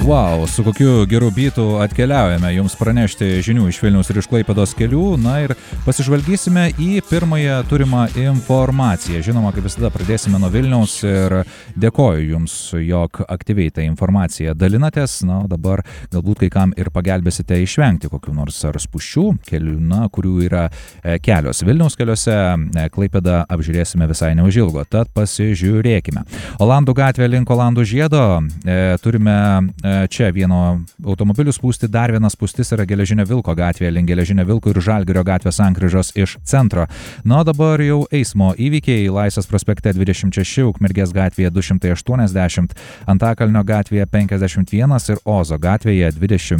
Wow, su kokiu geru bytu atkeliaujame jums pranešti žinių iš Vilniaus ir iš Klaipėdos kelių, na ir pasižvalgysime į pirmąją turimą informaciją. Žinoma, kaip visada pradėsime nuo Vilniaus ir dėkoju jums, jog aktyviai tą informaciją dalinatės, na, o dabar galbūt kai kam ir pagelbėsite išvengti kokių nors ar spūsčių kelių, na, kurių yra kelios. Vilniaus keliuose Klaipėdą apžiūrėsime visai neužilgo, tad pasižiūrėkime. Olandų gatvė link Olandų žiedo, turime čia vieno automobilių spūsti, dar vienas spūstis yra Geležinio Vilko gatvėje, link Geležinio Vilko ir Žalgirio gatvės sankryžos iš centro. Na, dabar jau eismo įvykiai: Laisvės prospekte 26, Ukmergės gatvėje 280, Antakalnio gatvėje 51 ir Ozo gatvėje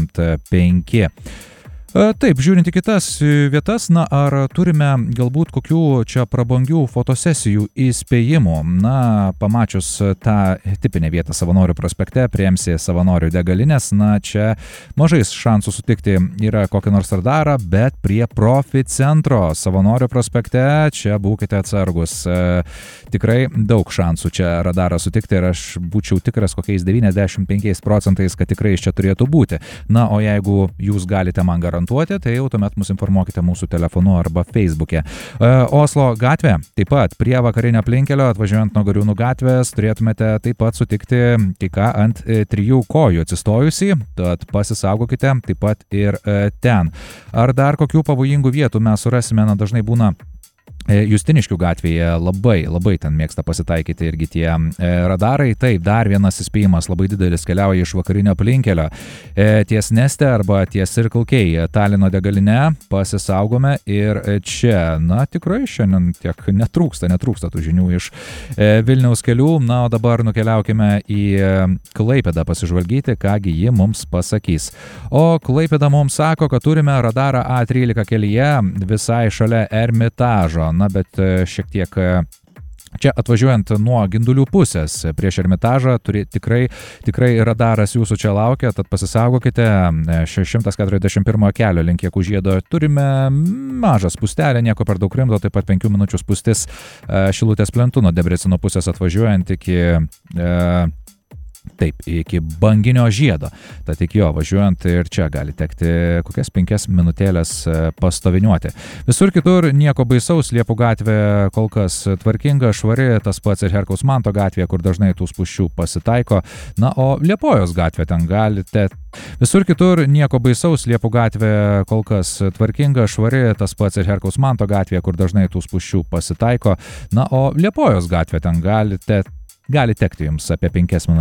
25. Taip, žiūrint į kitas vietas, na, ar turime galbūt kokių čia prabangių fotosesijų įspėjimų? Na, pamačius tą tipinę vietą Savanorių prospekte, prie MC Savanorių degalinės, na, čia mažais šansų sutikti yra kokį nors radarą, bet prie Profi centro Savanorių prospekte čia būkite atsargus. Tikrai daug šansų čia radarą sutikti ir aš būčiau tikras kokiais 95%, kad tikrai iš čia turėtų būti. Na, o jeigu jūs galite man garantuoti, tai jau tuomet mus informuokite mūsų telefonu arba Facebook'e. Oslo gatvė, taip pat prie vakarinio aplinkelio, atvažiuojant nuo Gariūnų gatvės, turėtumėte taip pat sutikti kai ką ant 3 kojų atsistojusį, tad pasisaugokite taip pat ir ten. Ar dar kokių pavojingų vietų mes surasime? Na, dažnai būna Justiniškių gatvėje, labai ten mėgsta pasitaikyti irgi tie radarai. Taip, dar vienas įspėjimas labai didelis keliauja iš vakarinio aplinkelio ties Neste arba ties Circle K Talino degaline. Pasisaugome ir čia, na, tikrai šiandien tiek netrūksta tų žinių iš Vilniaus kelių. Na, o dabar nukeliaukime į Klaipėdą pasižvalgyti, kągi ji mums pasakys. O Klaipėda mums sako, kad turime radarą A13 kelyje visai šalia Ermitažo. Na, bet šiek tiek čia atvažiuojant nuo Gindulių pusės prieš Ermitažą, tikrai radaras jūsų čia laukia, tad pasisaugokite. 141 kelio link Jakūžiedo turime mažą spustelę, nieko per daug rimto, taip pat 5 minučių spustis Šilutės plentu nuo Debreceno pusės atvažiuojant iki Banginio žiedo. Tad iki jo važiuojant ir čia gali tekti kokias 5 minutėlės pastoviniuoti. Visur kitur nieko baisaus, Liepų gatvė kol kas tvarkinga, švari, tas pats ir Herkaus Manto gatvė, kur dažnai tų spūsčių pasitaiko. Na, o Liepojos gatvė ten galite. Visur kitur nieko baisaus, Liepų gatvė kol kas tvarkinga, švari, tas pats ir Herkaus Manto gatvė, kur dažnai tų spūsčių pasitaiko. Na, o Liepojos gatvė ten gali tekti jums apie 5 minutės